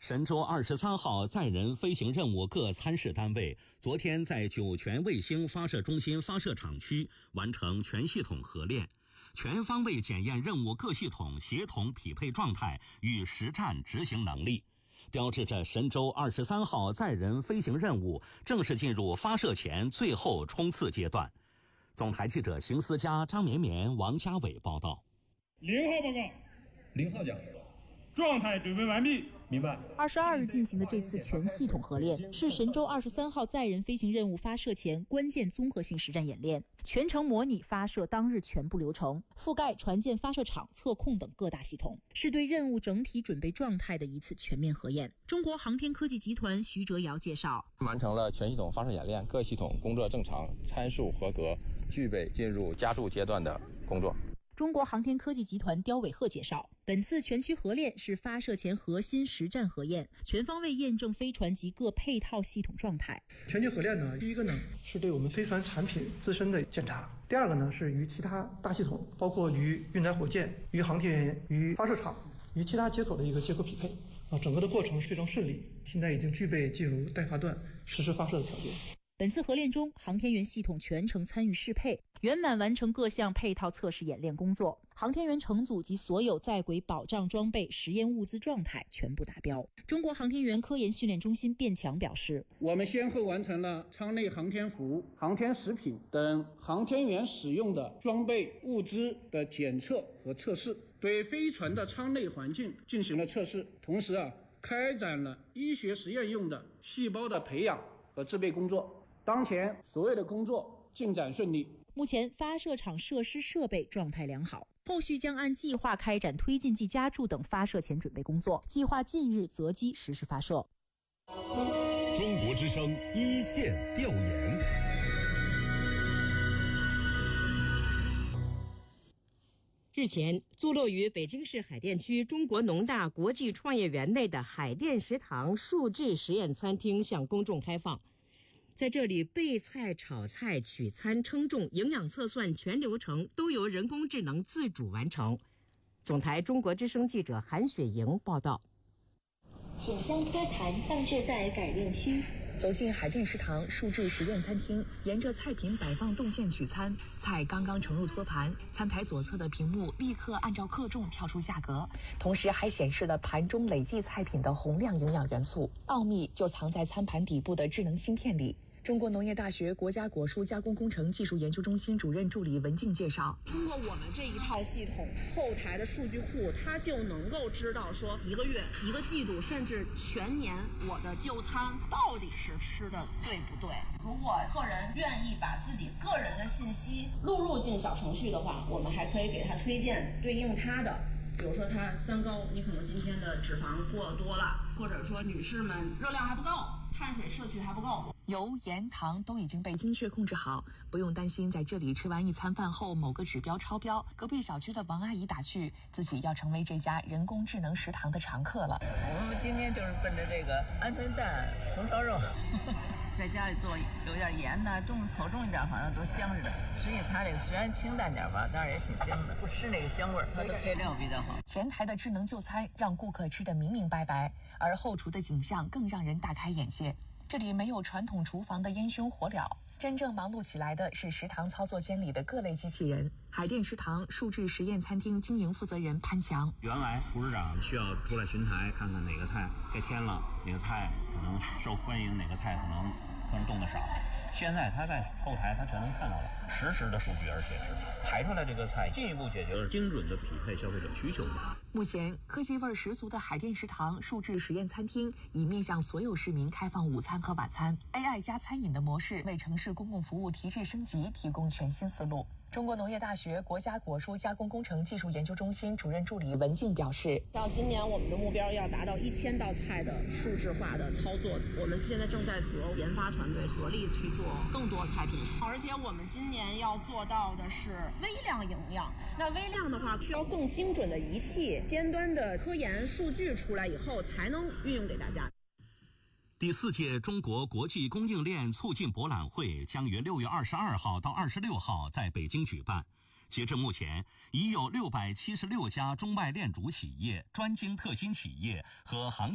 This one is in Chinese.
神舟23号载人飞行任务各参试单位昨天在酒泉卫星发射中心发射场区完成全系统核练，全方位检验任务各系统协同匹配状态与实战执行能力，标志着神舟23号载人飞行任务正式进入发射前最后冲刺阶段。总台记者邢思佳、张绵绵、王家伟报道。 0号报告。 0号讲。 状态准备完毕。 明白。 22日进行的这次全系统核练是神舟23号载人飞行任务发射前关键综合性实战演练，全程模拟发射当日全部流程，覆盖船舰发射场、测控等各大系统，是对任务整体准备状态的一次全面核验。中国航天科技集团徐哲尧介绍， 完成了全系统发射演练，各系统工作正常，参数合格，具备进入加注阶段的工作。 中国航天科技集团刁伟鹤介绍，本次全区核练是发射前核心实战核验，全方位验证飞船及各配套系统状态。 全区核练呢，第一个呢是对我们飞船产品自身的检查，第二个呢是与其他大系统，包括与运载火箭、与航天员、与发射场、与其他接口的一个接口匹配。整个的过程是非常顺利，现在已经具备进入待发段实施发射的条件。 本次核练中，航天员系统全程参与适配，圆满完成各项配套测试演练工作。航天员乘组及所有在轨保障装备、实验物资状态全部达标。中国航天员科研训练中心卞强表示， 我们先后完成了舱内航天服、航天食品等航天员使用的装备物资的检测和测试，对飞船的舱内环境进行了测试，同时开展了医学实验用的细胞的培养和制备工作。当前所有的工作进展顺利， 目前发射场设施设备状态良好，后续将按计划开展推进剂加注等发射前准备工作，计划近日择机实施发射。 中国之声一线调研。 日前，坐落于北京市海淀区中国农大国际创业园内的海淀食堂数智实验餐厅向公众开放。在这里，备菜、炒菜、取餐、称重、营养测算全流程都由人工智能自主完成。总台中国之声记者韩雪莹报道。 请将托盘放置在改练区。 走进海淀食堂数智实验餐厅，沿着菜品摆放动线取餐，菜刚刚盛入托盘，餐台左侧的屏幕立刻按照克重跳出价格，同时还显示了盘中累计菜品的洪亮营养元素。奥秘就藏在餐盘底部的智能芯片里。中国农业大学国家果蔬加工工程技术研究中心主任助理文静介绍， 通过我们这一套系统后台的数据库，它就能够知道说一个月、一个季度甚至全年我的就餐到底是吃的对不对。如果客人愿意把自己个人的信息录入进小程序的话，我们还可以给他推荐对应他的，比如说他三高，你可能今天的脂肪过多了，或者说女士们热量还不够，碳水摄取还不够， 油、盐、糖都已经被精确控制好，不用担心在这里吃完一餐饭后某个指标超标。隔壁小区的王阿姨打趣，自己要成为这家人工智能食堂的常客了。 我们今天就是奔着这个鹌鹑蛋、红烧肉，在家里做有点盐呐，口重一点，好像多香似的。实际它这个虽然清淡点吧，但是也挺香的，不吃那个香味儿，它的配料比较好。 前台的智能就餐让顾客吃得明明白白，而后厨的景象更让人大开眼界。这里没有传统厨房的烟熏火燎，真正忙碌起来的是食堂操作间里的各类机器人。海淀食堂数智实验餐厅经营负责人潘强， 原来厨师长需要出来巡台，看看哪个菜该添了，哪个菜可能受欢迎，哪个菜可能客人动得少。现在他在后台他全能看到了实时的数据，而且是排出来这个菜进一步解决了精准的匹配消费者需求。 目前科技味十足的海淀食堂数智实验餐厅已面向所有市民开放午餐和晚餐， AI 加餐饮的模式为城市公共服务提质升级提供全新思路。中国农业大学国家果蔬加工工程技术研究中心主任助理文静表示， 像今年我们的目标要达到1000道菜的数字化的操作，我们现在正在和研发团队着力去做更多菜品，而且我们今年要做到的是微量营养。那微量的话需要更精准的仪器，尖端的科研数据出来以后才能运用给大家。 第4届中国国际供应链促进博览会将于6月22号到26号在北京举办。截至目前，已有676家中外链主企业、专精特新企业和行业